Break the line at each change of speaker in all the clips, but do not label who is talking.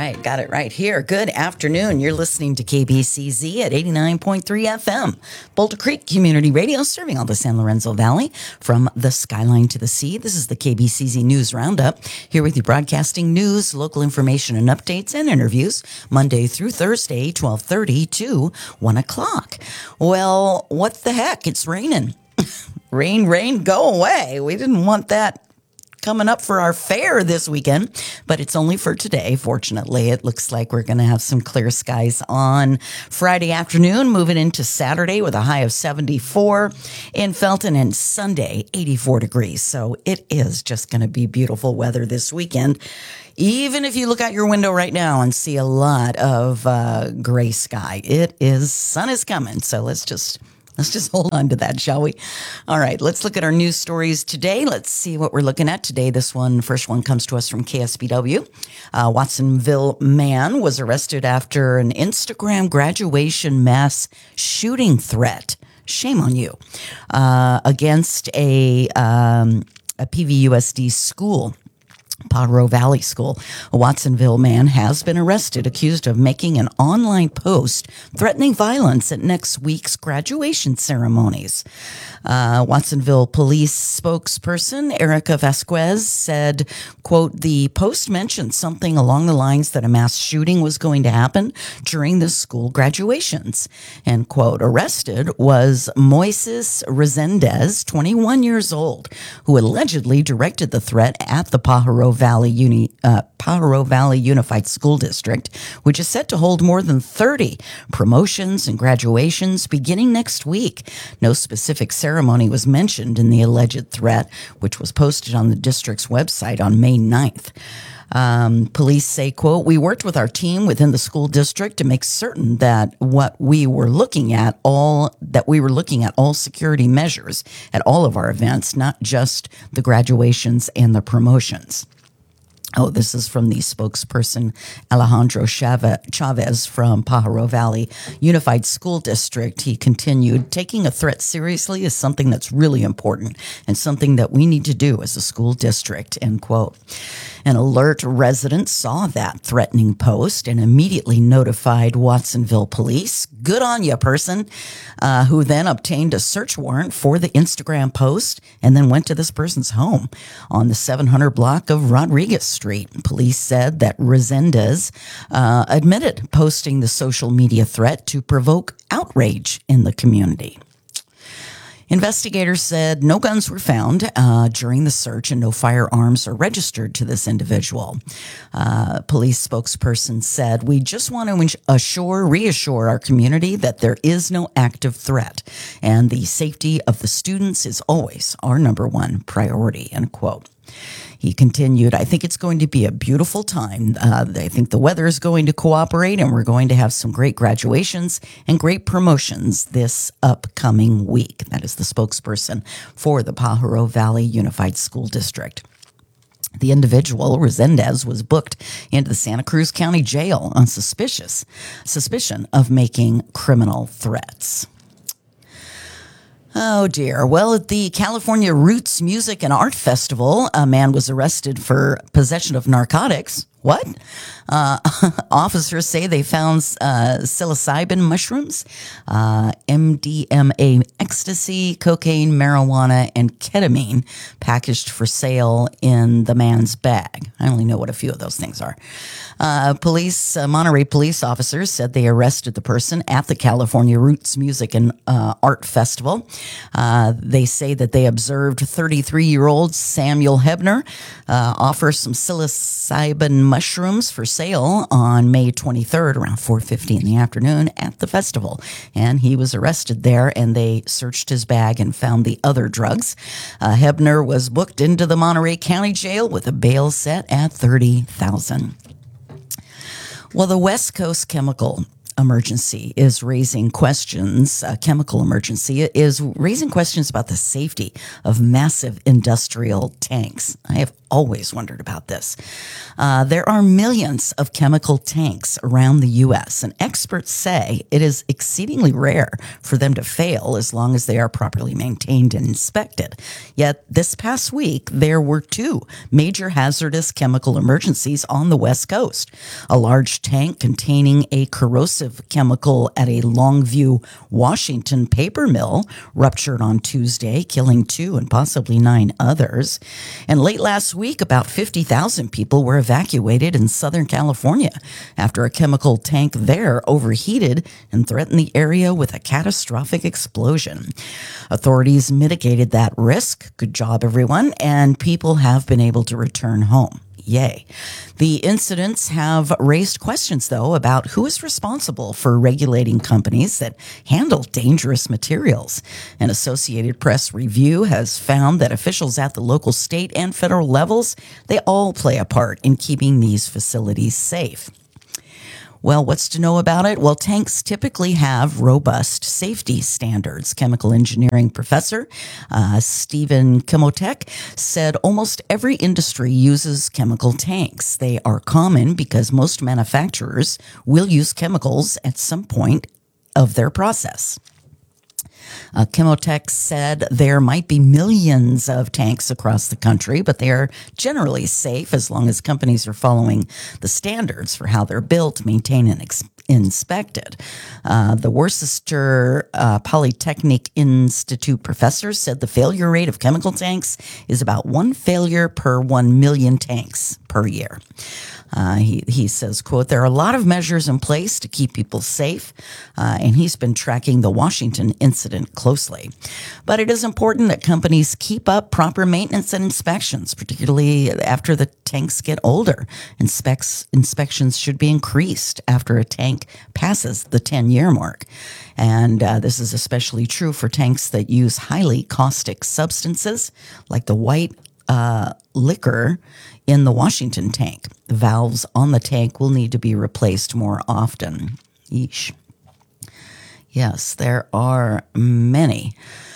right. Got it right here. Good afternoon. You're listening to KBCZ at 89.3 FM. Boulder Creek Community Radio, serving all the San Lorenzo Valley from the skyline to the sea. This is the KBCZ News Roundup. Here with you broadcasting news, local information and updates and interviews Monday through Thursday, 12:30 to 1 o'clock. Well, what the heck? It's raining. Rain, go away. We didn't want that coming up for our fair this weekend, but it's only for today. Fortunately, it looks like we're going to have some clear skies on Friday afternoon, moving into Saturday with a high of 74 in Felton, and Sunday 84 degrees. So it is just going to be beautiful weather this weekend. Even if you look out your window right now and see a lot of gray sky, sun is coming. So let's just hold on to that, shall we? All right, let's look at our news stories today. Let's see what we're looking at today. First one comes to us from KSBW. Watsonville man was arrested after an Instagram graduation mass shooting threat. Shame on you. Against a PVUSD school. Pajaro Valley School. A Watsonville man has been arrested, accused of making an online post threatening violence at next week's graduation ceremonies. Watsonville police spokesperson Erica Vasquez said, quote, the post mentioned something along the lines that a mass shooting was going to happen during the school graduations. And quote, arrested was Moises Resendez, 21 years old, who allegedly directed the threat at the Pajaro Valley Unified School District, which is set to hold more than 30 promotions and graduations beginning next week. No specific ceremony was mentioned in the alleged threat, which was posted on the district's website on May 9th. Police say, quote, we worked with our team within the school district to make certain that we were looking at all security measures at all of our events, not just the graduations and the promotions. Oh, this is from the spokesperson, Alejandro Chavez from Pajaro Valley Unified School District. He continued, taking a threat seriously is something that's really important and something that we need to do as a school district, end quote. An alert resident saw that threatening post and immediately notified Watsonville police. Good on you, person, who then obtained a search warrant for the Instagram post and then went to this person's home on the 700 block of Rodriguez Street. Police said that Resendez admitted posting the social media threat to provoke outrage in the community. Investigators said no guns were found during the search and no firearms are registered to this individual. Police spokesperson said, we just want to reassure our community that there is no active threat and the safety of the students is always our number one priority, end quote. He continued, I think it's going to be a beautiful time. I think the weather is going to cooperate and we're going to have some great graduations and great promotions this upcoming week. That is the spokesperson for the Pajaro Valley Unified School District. The individual, Resendez, was booked into the Santa Cruz County Jail on suspicion of making criminal threats. Oh, dear. Well, at the California Roots Music and Art Festival, a man was arrested for possession of narcotics. What? Officers say they found psilocybin mushrooms, MDMA ecstasy, cocaine, marijuana, and ketamine packaged for sale in the man's bag. I only know what a few of those things are. Monterey police officers said they arrested the person at the California Roots Music and Art Festival. They say that they observed 33-year-old Samuel Hebner offer some psilocybin mushrooms for sale on May 23rd around 4:50 in the afternoon at the festival. And he was arrested there, and they searched his bag and found the other drugs. Hebner was booked into the Monterey County Jail with a bail set at $30,000. Well, the West Coast Chemical emergency is raising questions, chemical emergency is raising questions about the safety of massive industrial tanks. I have always wondered about this. There are millions of chemical tanks around the U.S., and experts say it is exceedingly rare for them to fail as long as they are properly maintained and inspected. Yet this past week, there were two major hazardous chemical emergencies on the West Coast. A large tank containing a corrosive chemical at a Longview, Washington paper mill ruptured on Tuesday, killing 2 and possibly 9 others. And late last week, about 50,000 people were evacuated in Southern California after a chemical tank there overheated and threatened the area with a catastrophic explosion. Authorities mitigated that risk. Good job, everyone. And people have been able to return home. Yay. The incidents have raised questions, though, about who is responsible for regulating companies that handle dangerous materials. An Associated Press review has found that officials at the local, state, and federal levels, they all play a part in keeping these facilities safe. Well, what's to know about it? Well, tanks typically have robust safety standards. Chemical engineering professor Stephen Kimotek said almost every industry uses chemical tanks. They are common because most manufacturers will use chemicals at some point of their process. Kimotek said there might be millions of tanks across the country, but they are generally safe as long as companies are following the standards for how they're built, maintained, and inspected. The Worcester Polytechnic Institute professor said the failure rate of chemical tanks is about 1 failure per 1 million tanks per year. He says, quote, there are a lot of measures in place to keep people safe, and he's been tracking the Washington incident closely. But it is important that companies keep up proper maintenance and inspections, particularly after the tanks get older. Inspections should be increased after a tank passes the 10-year mark. And this is especially true for tanks that use highly caustic substances like the white liquor in the Washington tank. Valves on the tank will need to be replaced more often. Yeesh. Yes, there are many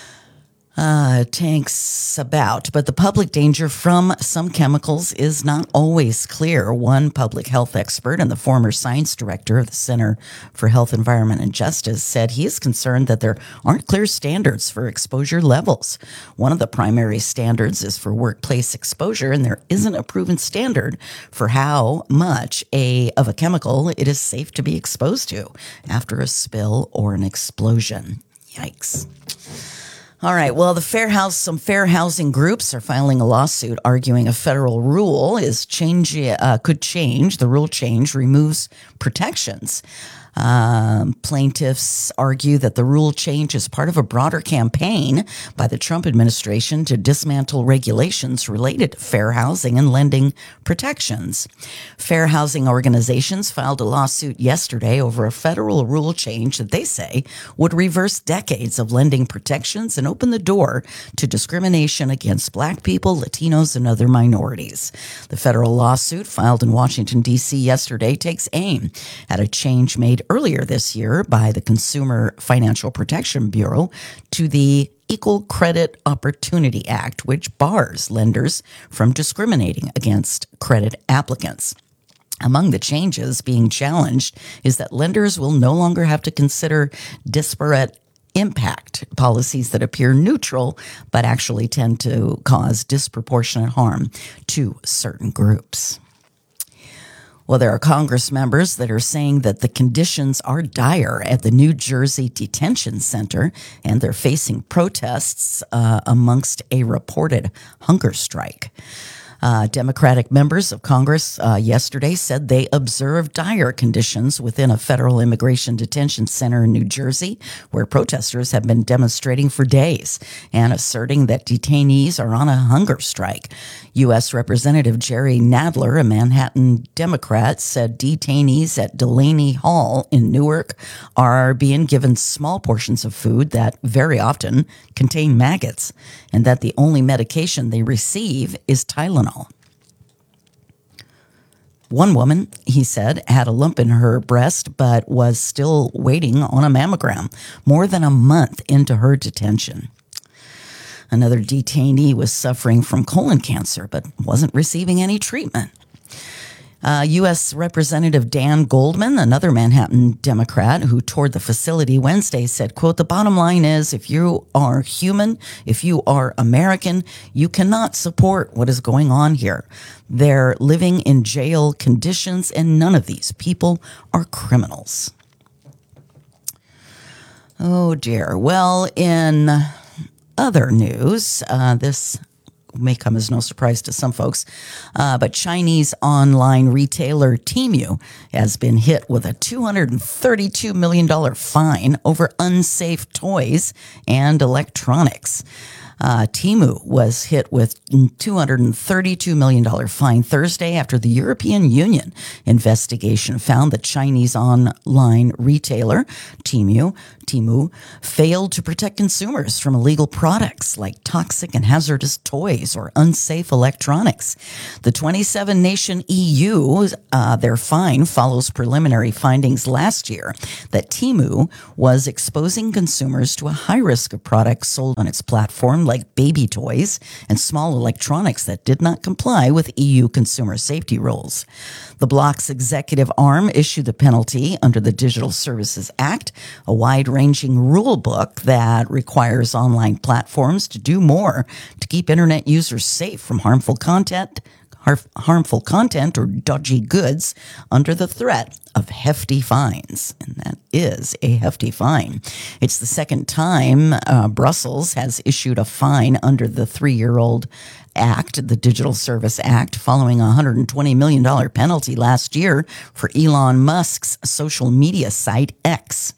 tanks about, but the public danger from some chemicals is not always clear. One public health expert and the former science director of the Center for Health, Environment, and Justice said he is concerned that there aren't clear standards for exposure levels. One of the primary standards is for workplace exposure, and there isn't a proven standard for how much of a chemical it is safe to be exposed to after a spill or an explosion. Yikes. All right. Well, some fair housing groups are filing a lawsuit arguing a federal rule could change. The rule change removes protections. Plaintiffs argue that the rule change is part of a broader campaign by the Trump administration to dismantle regulations related to fair housing and lending protections. Fair housing organizations filed a lawsuit yesterday over a federal rule change that they say would reverse decades of lending protections and open the door to discrimination against Black people, Latinos, and other minorities. The federal lawsuit filed in Washington, D.C. yesterday takes aim at a change made earlier this year by the Consumer Financial Protection Bureau to the Equal Credit Opportunity Act, which bars lenders from discriminating against credit applicants. Among the changes being challenged is that lenders will no longer have to consider disparate impact policies that appear neutral but actually tend to cause disproportionate harm to certain groups. Well, there are Congress members that are saying that the conditions are dire at the New Jersey Detention Center, and they're facing protests amongst a reported hunger strike. Democratic members of Congress yesterday said they observed dire conditions within a federal immigration detention center in New Jersey, where protesters have been demonstrating for days and asserting that detainees are on a hunger strike. U.S. Representative Jerry Nadler, a Manhattan Democrat, said detainees at Delaney Hall in Newark are being given small portions of food that very often contain maggots, and that the only medication they receive is Tylenol. One woman, he said, had a lump in her breast but was still waiting on a mammogram more than a month into her detention. Another detainee was suffering from colon cancer but wasn't receiving any treatment. U.S. Representative Dan Goldman, another Manhattan Democrat who toured the facility Wednesday, said, quote, "The bottom line is if you are human, if you are American, you cannot support what is going on here. They're living in jail conditions, and none of these people are criminals." Oh, dear. Well, in other news, this may come as no surprise to some folks, but Chinese online retailer Temu has been hit with a $232 million fine over unsafe toys and electronics. Temu was hit with $232 million fine Thursday after the European Union investigation found that Chinese online retailer Temu failed to protect consumers from illegal products like toxic and hazardous toys or unsafe electronics. The 27-nation EU, their fine follows preliminary findings last year that Temu was exposing consumers to a high risk of products sold on its platform like baby toys and small electronics that did not comply with EU consumer safety rules. The bloc's executive arm issued the penalty under the Digital Services Act, a wide-ranging rule book that requires online platforms to do more to keep internet users safe from harmful content or dodgy goods under the threat of hefty fines. And that is a hefty fine. It's the second time Brussels has issued a fine under the 3-year-old Act, the Digital Service Act, following a $120 million penalty last year for Elon Musk's social media site X.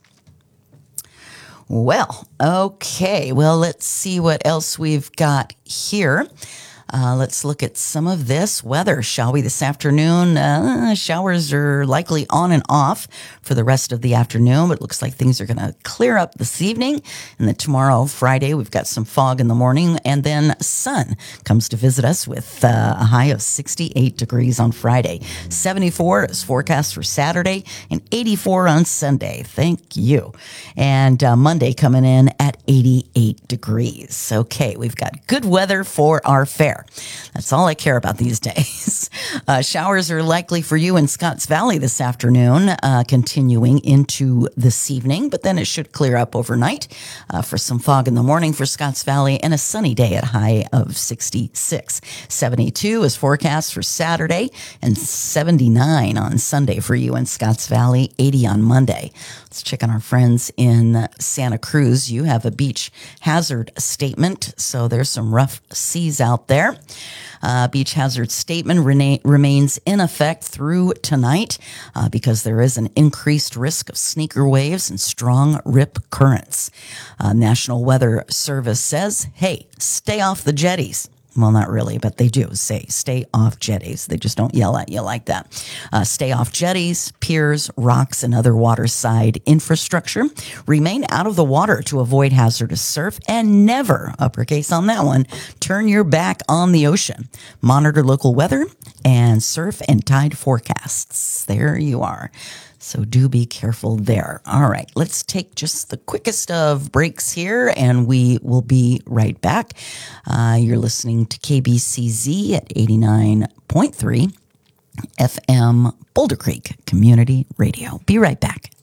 Well, okay. Well, let's see what else we've got here. Let's look at some of this weather, shall we, this afternoon? Showers are likely on and off for the rest of the afternoon, but it looks like things are going to clear up this evening. And then tomorrow, Friday, we've got some fog in the morning, and then sun comes to visit us with a high of 68 degrees on Friday. 74 is forecast for Saturday, and 84 on Sunday. Thank you. And Monday coming in at 88 degrees. Okay, we've got good weather for our fair. That's all I care about these days. Showers are likely for you in Scotts Valley this afternoon, continuing into this evening, but then it should clear up overnight for some fog in the morning for Scotts Valley and a sunny day at high of 66. 72 is forecast for Saturday and 79 on Sunday for you in Scotts Valley, 80 on Monday. Let's check on our friends in Santa Cruz. You have a beach hazard statement, so there's some rough seas out there. Beach hazard statement remains in effect through tonight because there is an increased risk of sneaker waves and strong rip currents. National Weather Service says, hey, stay off the jetties. Well, not really, but they do say stay off jetties. They just don't yell at you like that. Stay off jetties, piers, rocks, and other waterside infrastructure. Remain out of the water to avoid hazardous surf, and never, uppercase on that one, turn your back on the ocean. Monitor local weather and surf and tide forecasts. There you are. So do be careful there. All right, let's take just the quickest of breaks here, and we will be right back. You're listening to KBCZ at 89.3 FM Boulder Creek Community Radio. Be right back.